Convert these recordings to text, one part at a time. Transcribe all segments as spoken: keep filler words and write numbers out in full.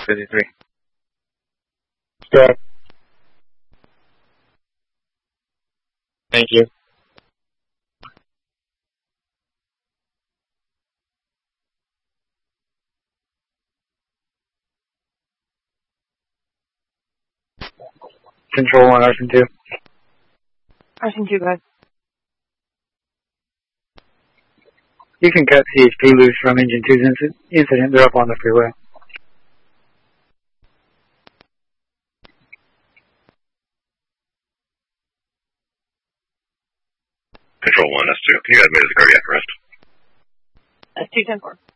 fifty-three. Start. Thank you. Control one, Arson two. Arson two, go ahead. You can cut C H P loose from Engine two's incident. They're up on the freeway. Control one, that's two. Can you admit as a cardiac arrest? That's two ten four.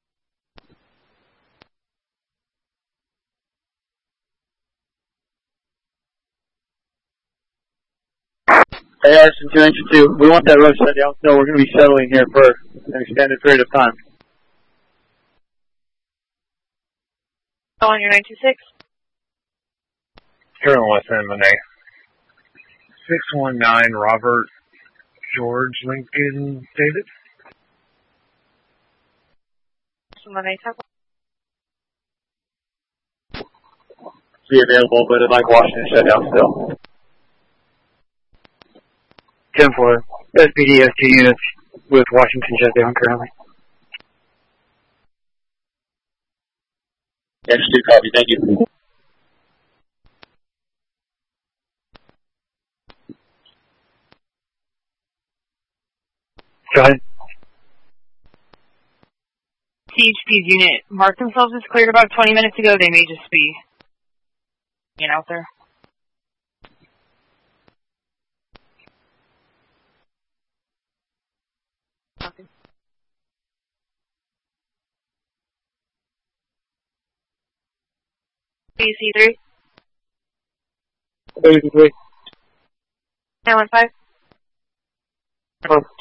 Hey, Arson two, Engine two. We want that road shut down, so we're going to be settling here for an extended period of time. On your nine two six. Carolyn West End, Monet. six one nine, Robert George Lincoln David. Monet, type Be available, but I'd like Washington shut down still. ten four. S P D S two units with Washington shut down currently. X two copy, thank you. Go ahead. C H P's unit marked themselves as cleared about twenty minutes ago. They may just be you know, out there. Okay. B C three. thirty-three. nine one five. Oh.